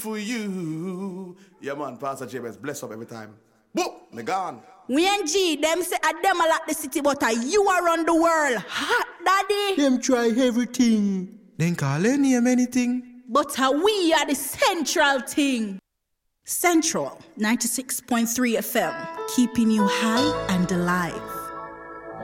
for you. Yeah, man, Pastor James, bless up every time. Boop, me gone. We and G, them say a them a lot the city, but you around the world. Hot daddy. Them try everything. Then call any name anything. But we are the central thing. Central 96.3 FM, keeping you high and alive.